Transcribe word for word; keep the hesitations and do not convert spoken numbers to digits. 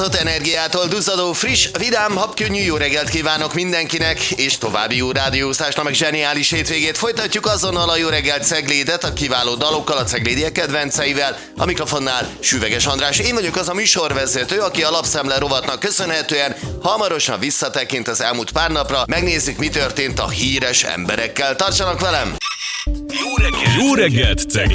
Ott energiától duzzadó, friss, vidám, habkönnyű jó reggelt kívánok mindenkinek, és további jó rádiózásnak, meg zseniális hétvégét. Folytatjuk azonnal a jó reggelt Ceglédet, a kiváló dalokkal, a ceglédiek kedvenceivel. A mikrofonnál Süveges András. Én vagyok az a műsorvezető, aki a Lapszemle rovatnak köszönhetően hamarosan visszatekint az elmúlt pár napra. Megnézzük, mi történt a híres emberekkel. Tartsanak velem! Jó reggelt, Cegléd!